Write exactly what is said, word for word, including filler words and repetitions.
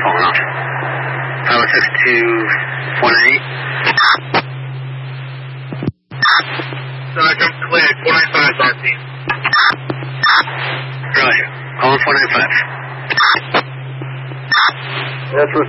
falling off. five oh six two one eight. Dodge, I'm clear. four nine five, Darcy. Roger. Calling four nine five. That's